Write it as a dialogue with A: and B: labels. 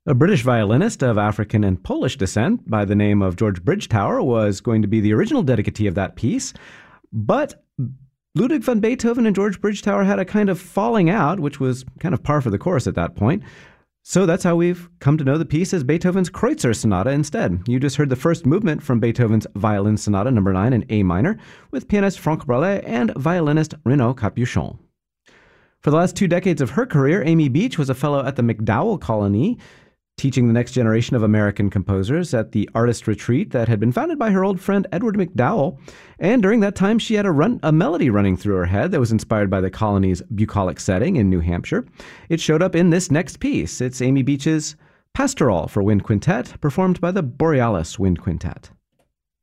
A: A British violinist of African and Polish descent by the name of George Bridgetower was going to be the original dedicatee of that piece, but Ludwig van Beethoven and George Bridgetower had a kind of falling out, which was kind of par for the course at that point. So that's how we've come to know the piece as Beethoven's Kreutzer Sonata instead. You just heard the first movement from Beethoven's Violin Sonata No. 9 in A minor with pianist Franck Bralet and violinist Renaud Capuçon. For the last 2 decades of her career, Amy Beach was a fellow at the MacDowell Colony, teaching the next generation of American composers at the Artist Retreat that had been founded by her old friend Edward MacDowell. And during that time, she had a melody running through her head that was inspired by the colony's bucolic setting in New Hampshire. It showed up in this next piece. It's Amy Beach's Pastoral for Wind Quintet, performed by the Borealis Wind Quintet.